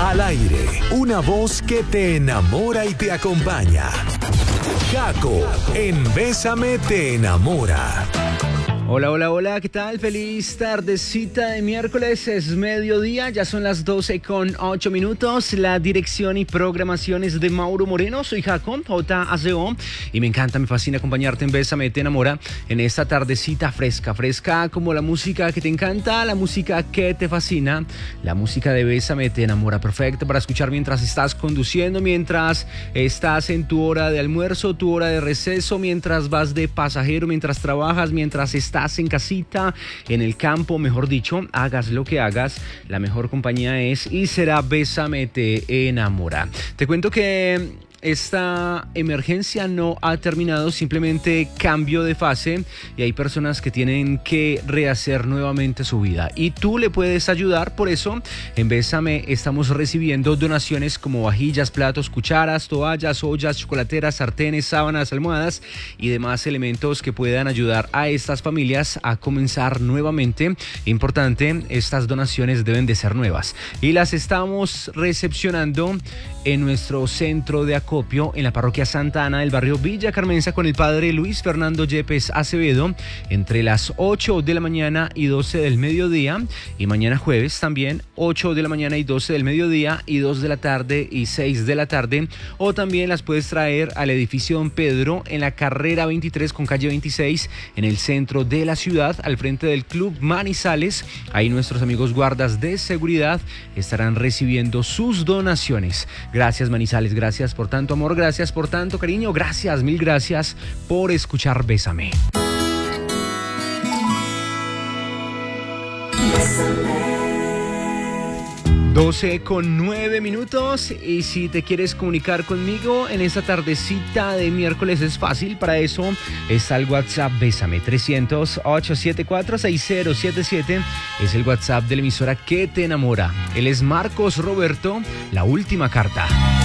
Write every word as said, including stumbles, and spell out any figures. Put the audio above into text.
Al aire, una voz que te enamora y te acompaña. Jaco, en Bésame te enamora. Hola, hola, hola, ¿qué tal? Feliz tardecita de miércoles, es mediodía, ya son las doce con ocho minutos. La dirección y programación es de Mauro Moreno, soy Jaco, J A C O, y me encanta, me fascina acompañarte en Bésame te enamora en esta tardecita fresca, fresca como la música que te encanta, la música que te fascina, la música de Bésame te enamora, perfecta para escuchar mientras estás conduciendo, mientras estás en tu hora de almuerzo, tu hora de receso, mientras vas de pasajero, mientras trabajas, mientras estás Estás en casita, en el campo, mejor dicho, hagas lo que hagas, la mejor compañía es y será Bésame te enamora. Te cuento que esta emergencia no ha terminado, simplemente cambio de fase y hay personas que tienen que rehacer nuevamente su vida y tú le puedes ayudar. Por eso en Bésame estamos recibiendo donaciones como vajillas, platos, cucharas, toallas, ollas, chocolateras, sartenes, sábanas, almohadas y demás elementos que puedan ayudar a estas familias a comenzar nuevamente. Importante, estas donaciones deben de ser nuevas y las estamos recepcionando en nuestro centro de acogida en la parroquia Santa Ana del barrio Villa Carmenza con el padre Luis Fernando Yepes Acevedo entre las ocho de la mañana y doce del mediodía y mañana jueves también ocho de la mañana y doce del mediodía y dos de la tarde y seis de la tarde, o también las puedes traer al edificio Don Pedro en la carrera veintitrés con calle veintiséis en el centro de la ciudad al frente del Club Manizales. Ahí nuestros amigos guardas de seguridad estarán recibiendo sus donaciones. Gracias Manizales, gracias por tanto amor, gracias por tanto cariño, gracias, mil gracias por escuchar Bésame. doce con nueve minutos y si te quieres comunicar conmigo en esta tardecita de miércoles es fácil, para eso está el WhatsApp Bésame trescientos, ochocientos setenta y cuatro, sesenta setenta y siete, es el WhatsApp de la emisora que te enamora. Él es Marcos Roberto, La Última Carta.